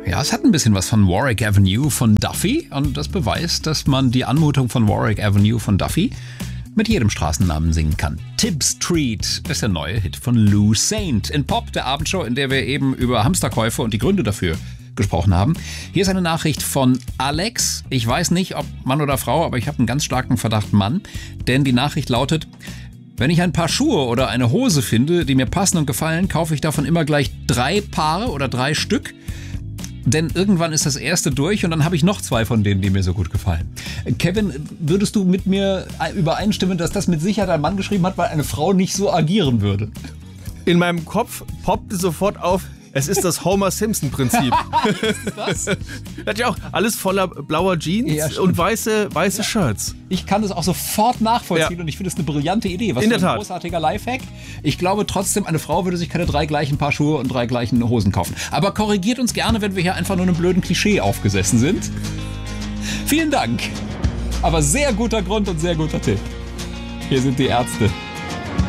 Ja, es hat ein bisschen was von Warwick Avenue von Duffy und das beweist, dass man die Anmutung von Warwick Avenue von Duffy mit jedem Straßennamen singen kann. Tib Street ist der neue Hit von Lou Saint in Pop, der Abendshow, in der wir eben über Hamsterkäufe und die Gründe dafür gesprochen haben. Hier ist eine Nachricht von Alex. Ich weiß nicht, ob Mann oder Frau, aber ich habe einen ganz starken Verdacht Mann, denn die Nachricht lautet: Wenn ich ein paar Schuhe oder eine Hose finde, die mir passen und gefallen, kaufe ich davon immer gleich 3 Paare oder 3 Stück. Denn irgendwann ist das erste durch und dann habe ich noch 2 von denen, die mir so gut gefallen. Kevin, würdest du mit mir übereinstimmen, dass das mit Sicherheit ein Mann geschrieben hat, weil eine Frau nicht so agieren würde? In meinem Kopf poppte sofort auf, es ist das Homer-Simpson-Prinzip. Was? Das hat ja auch alles voller blauer Jeans und weiße Shirts. Ich kann das auch sofort nachvollziehen und ich finde es eine brillante Idee. Was in der für ein Tat. Großartiger Lifehack. Ich glaube trotzdem, eine Frau würde sich keine 3 gleichen Paar Schuhe und 3 gleichen Hosen kaufen. Aber korrigiert uns gerne, wenn wir hier einfach nur einem blöden Klischee aufgesessen sind. Vielen Dank. Aber sehr guter Grund und sehr guter Tipp. Hier sind die Ärzte.